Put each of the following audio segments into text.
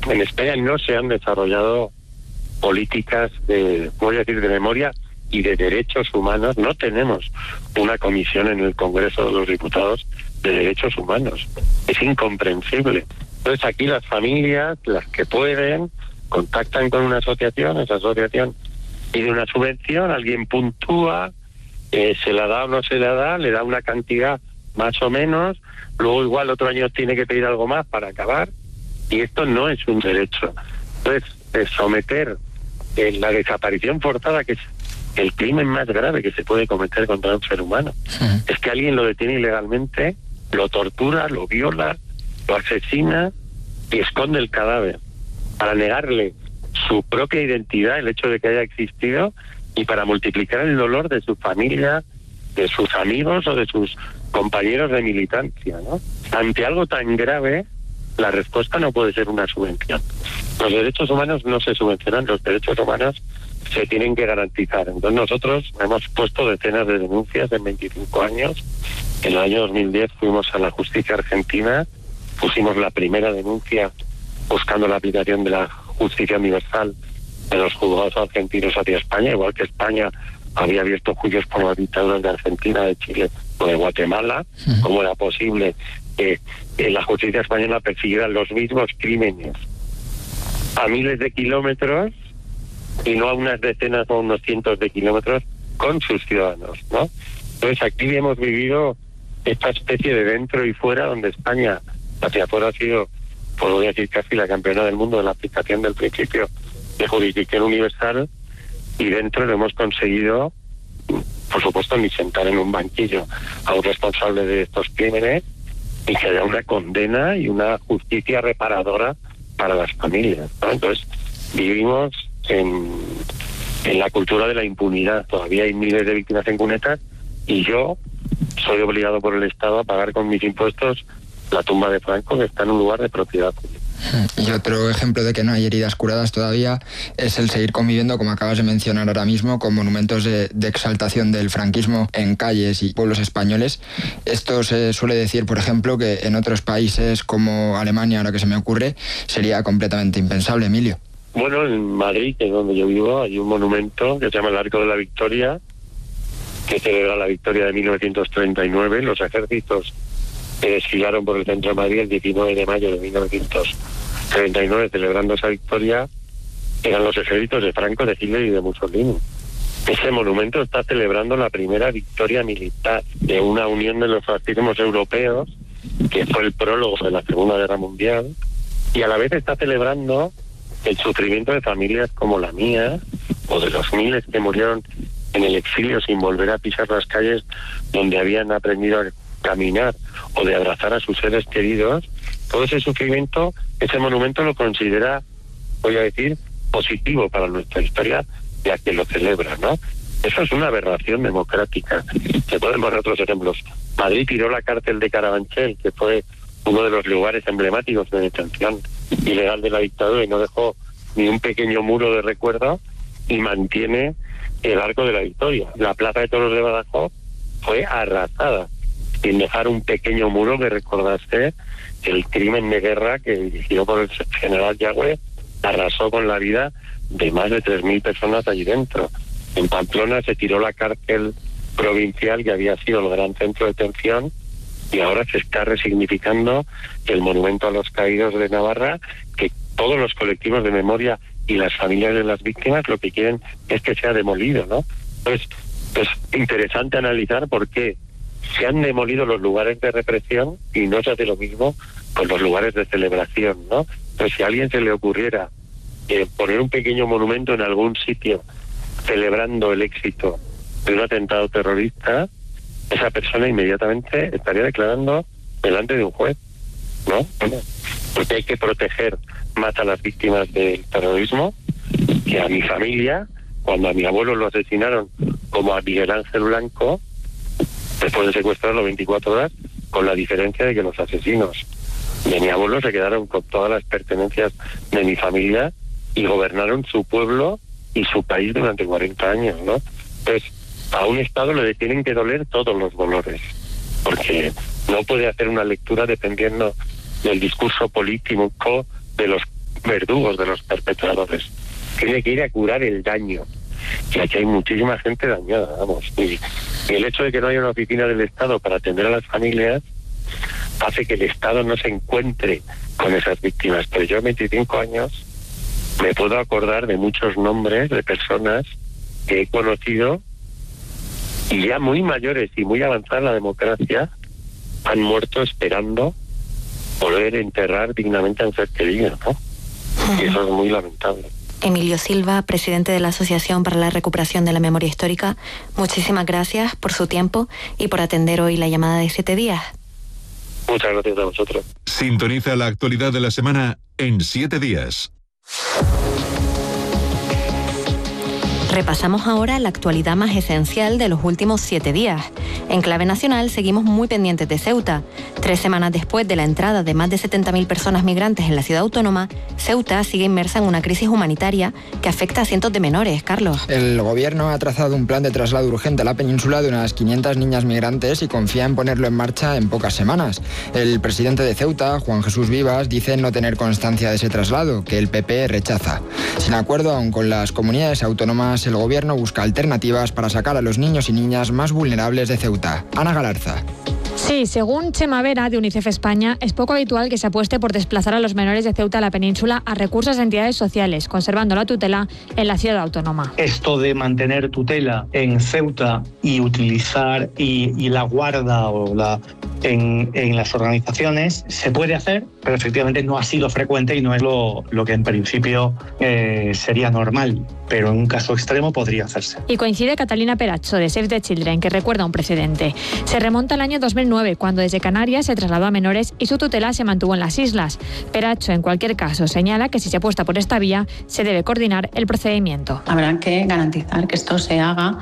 en España no se han desarrollado políticas de memoria y de derechos humanos. No tenemos una comisión en el Congreso de los Diputados de derechos humanos. Es incomprensible. Entonces aquí las familias, las que pueden, contactan con una asociación, esa asociación pide una subvención, alguien puntúa, se la da o no se la da, le da una cantidad más o menos, luego igual otro año tiene que pedir algo más para acabar, y esto no es un derecho. Entonces, someter la desaparición forzada, que es el crimen más grave que se puede cometer contra un ser humano, es que alguien lo detiene ilegalmente, lo tortura, lo viola, lo asesina y esconde el cadáver para negarle su propia identidad, el hecho de que haya existido, y para multiplicar el dolor de su familia, de sus amigos o de sus compañeros de militancia, ¿no? Ante algo tan grave, la respuesta no puede ser una subvención. Los derechos humanos no se subvencionan, los derechos humanos se tienen que garantizar. Entonces nosotros hemos puesto decenas de denuncias en 25 años. En el año 2010 fuimos a la justicia argentina, pusimos la primera denuncia buscando la aplicación de la justicia universal de los juzgados argentinos hacia España, igual que España había abierto juicios por las dictaduras de Argentina, de Chile o de Guatemala. ¿Cómo era posible que la justicia española persiguiera los mismos crímenes a miles de kilómetros y no a unas decenas o unos cientos de kilómetros con sus ciudadanos, ¿no? Entonces aquí hemos vivido esta especie de dentro y fuera, donde España hacia afuera ha sido, pues voy a decir, casi la campeona del mundo de la aplicación del principio de jurisdicción universal, y dentro lo hemos conseguido, por supuesto, ni sentar en un banquillo a un responsable de estos crímenes, y que haya una condena y una justicia reparadora para las familias, ¿no? Entonces vivimos en la cultura de la impunidad. Todavía hay miles de víctimas en cunetas, y yo soy obligado por el Estado a pagar con mis impuestos la tumba de Franco, que está en un lugar de propiedad pública. Y otro ejemplo de que no hay heridas curadas todavía es el seguir conviviendo, como acabas de mencionar ahora mismo, con monumentos de exaltación del franquismo en calles y pueblos españoles. Esto se suele decir, por ejemplo, que en otros países como Alemania, ahora que se me ocurre, sería completamente impensable, Emilio. Bueno, en Madrid, que es donde yo vivo, hay un monumento que se llama el Arco de la Victoria, que celebra la victoria de 1939. Los ejércitos que desfilaron por el centro de Madrid el 19 de mayo de 1939 celebrando esa victoria eran los ejércitos de Franco, de Hitler y de Mussolini. Ese monumento está celebrando la primera victoria militar de una unión de los fascismos europeos, que fue el prólogo de la Segunda Guerra Mundial, y a la vez está celebrando el sufrimiento de familias como la mía, o de los miles que murieron en el exilio sin volver a pisar las calles donde habían aprendido a caminar, o de abrazar a sus seres queridos. Todo ese sufrimiento, ese monumento lo considera, voy a decir, positivo para nuestra historia, ya que lo celebra, ¿no? Eso es una aberración democrática. Se pueden poner otros ejemplos. Madrid tiró la cárcel de Carabanchel, que fue uno de los lugares emblemáticos de detención ilegal de la dictadura, y no dejó ni un pequeño muro de recuerdo, y mantiene el Arco de la Victoria. La Plaza de Toros de Badajoz fue arrasada, sin dejar un pequeño muro que recordase el crimen de guerra que, dirigido por el general Yagüe, arrasó con la vida de más de 3.000 personas allí dentro. En Pamplona se tiró la cárcel provincial, que había sido el gran centro de detención, y ahora se está resignificando el monumento a los caídos de Navarra, que todos los colectivos de memoria y las familias de las víctimas lo que quieren es que sea demolido, ¿no? Entonces, es interesante analizar por qué se han demolido los lugares de represión y no se hace lo mismo con los lugares de celebración, ¿no? Entonces, si a alguien se le ocurriera poner un pequeño monumento en algún sitio celebrando el éxito de un atentado terrorista, esa persona inmediatamente estaría declarando delante de un juez, ¿no? Bueno, porque hay que proteger más a las víctimas del terrorismo que a mi familia. Cuando a mi abuelo lo asesinaron, como a Miguel Ángel Blanco, después de secuestrarlo 24 horas, con la diferencia de que los asesinos de mi abuelo se quedaron con todas las pertenencias de mi familia y gobernaron su pueblo y su país durante 40 años, ¿no? Entonces, a un Estado le tienen que doler todos los dolores, porque no puede hacer una lectura dependiendo del discurso político de los verdugos de los perpetradores. Tiene que ir a curar el daño. Y aquí hay muchísima gente dañada, vamos. Y el hecho de que no haya una oficina del Estado para atender a las familias hace que el Estado no se encuentre con esas víctimas. Pero yo, en 25 años, me puedo acordar de muchos nombres de personas que he conocido y ya muy mayores y muy avanzada en la democracia han muerto esperando poder enterrar dignamente a un ser querido, ¿no? Y eso es muy lamentable. Emilio Silva, presidente de la Asociación para la Recuperación de la Memoria Histórica, muchísimas gracias por su tiempo y por atender hoy la llamada de 7 días. Muchas gracias a vosotros. Sintoniza la actualidad de la semana en 7 días. Repasamos ahora la actualidad más esencial de los últimos 7 días. En clave nacional seguimos muy pendientes de Ceuta. 3 semanas después de la entrada de más de 70.000 personas migrantes en la ciudad autónoma, Ceuta sigue inmersa en una crisis humanitaria que afecta a cientos de menores. Carlos. El gobierno ha trazado un plan de traslado urgente a la península de unas 500 niñas migrantes y confía en ponerlo en marcha en pocas semanas. El presidente de Ceuta, Juan Jesús Vivas, dice no tener constancia de ese traslado, que el PP rechaza. Sin acuerdo aún con las comunidades autónomas, el gobierno busca alternativas para sacar a los niños y niñas más vulnerables de Ceuta. Ana Galarza. Sí, según Chema Vera, de UNICEF España, es poco habitual que se apueste por desplazar a los menores de Ceuta a la península a recursos de entidades sociales, conservando la tutela en la ciudad autónoma. Esto de mantener tutela en Ceuta y utilizar y la guarda o en las organizaciones se puede hacer, pero efectivamente no ha sido frecuente y no es lo que en principio sería normal, pero en un caso extremo podría hacerse. Y coincide Catalina Peracho, de Save the Children, que recuerda un precedente. Se remonta al año 2009, cuando desde Canarias se trasladó a menores y su tutela se mantuvo en las islas. Peracho, en cualquier caso, señala que si se apuesta por esta vía, se debe coordinar el procedimiento. Habrá que garantizar que esto se haga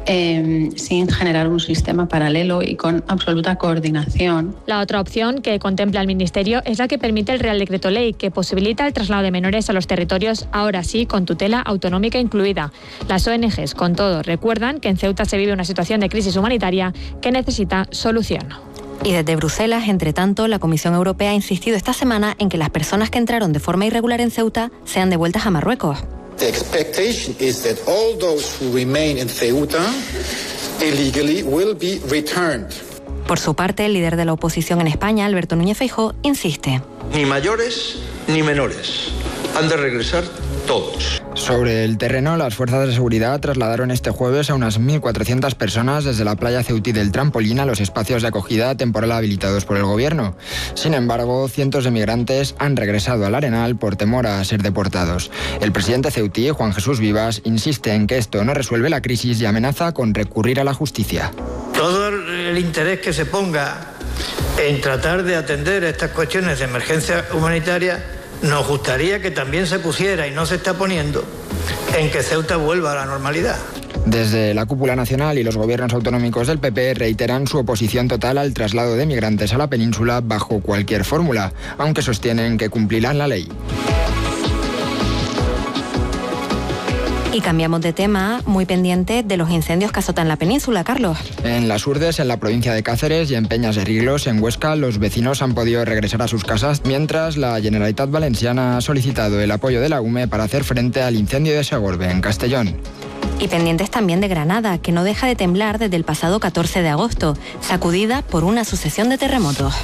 sin generar un sistema paralelo y con absoluta coordinación. La otra opción que contempla el Ministerio es la que permite el Real Decreto Ley, que posibilita el traslado de menores a los territorios, ahora sí, con tutela autonómica incluida. Las ONGs, con todo, recuerdan que en Ceuta se vive una situación de crisis humanitaria que necesita solución. Y desde Bruselas, entre tanto, la Comisión Europea ha insistido esta semana en que las personas que entraron de forma irregular en Ceuta sean devueltas a Marruecos. The expectation is that all those who remain in Ceuta illegally will be returned. Por su parte, el líder de la oposición en España, Alberto Núñez Feijóo, insiste. Ni mayores ni menores. Han de regresar todos. Sobre el terreno, las fuerzas de seguridad trasladaron este jueves a unas 1.400 personas desde la playa ceutí del Trampolín a los espacios de acogida temporal habilitados por el gobierno. Sin embargo, cientos de migrantes han regresado al Arenal por temor a ser deportados. El presidente ceutí, Juan Jesús Vivas, insiste en que esto no resuelve la crisis y amenaza con recurrir a la justicia. Todo el interés que se ponga en tratar de atender estas cuestiones de emergencia humanitaria nos gustaría que también se pusiera, y no se está poniendo, en que Ceuta vuelva a la normalidad. Desde la cúpula nacional y los gobiernos autonómicos del PP reiteran su oposición total al traslado de migrantes a la península bajo cualquier fórmula, aunque sostienen que cumplirán la ley. Y cambiamos de tema, muy pendiente de los incendios que azotan la península, Carlos. En Las Urdes, en la provincia de Cáceres, y en Peñas de Riglos, en Huesca, los vecinos han podido regresar a sus casas, mientras la Generalitat Valenciana ha solicitado el apoyo de la UME para hacer frente al incendio de Segorbe, en Castellón. Y pendientes también de Granada, que no deja de temblar desde el pasado 14 de agosto, sacudida por una sucesión de terremotos.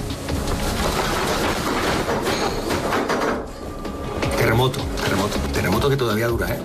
Terremoto que todavía dura, ¿eh?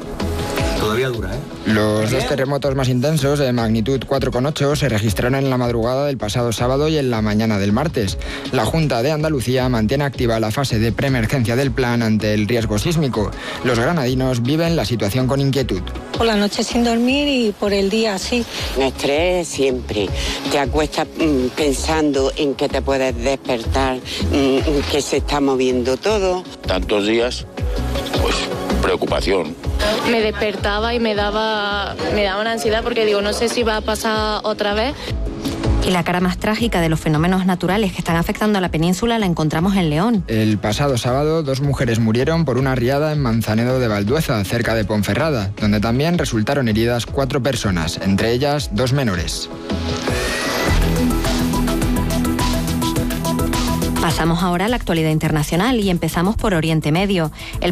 Los dos terremotos más intensos, de magnitud 4,8, se registraron en la madrugada del pasado sábado y en la mañana del martes. La Junta de Andalucía mantiene activa la fase de preemergencia del plan ante el riesgo sísmico. Los granadinos viven la situación con inquietud. Por la noche sin dormir y por el día sí. Me estrés siempre. Te acuestas pensando en que te puedes despertar, que se está moviendo todo. Tantos días, pues preocupación. Me despertaba y me daba una ansiedad porque digo, no sé si va a pasar otra vez. Y la cara más trágica de los fenómenos naturales que están afectando a la península la encontramos en León. El pasado sábado, 2 mujeres murieron por una riada en Manzanedo de Valdueza, cerca de Ponferrada, donde también resultaron heridas 4 personas, entre ellas 2 menores. Pasamos ahora a la actualidad internacional y empezamos por Oriente Medio. El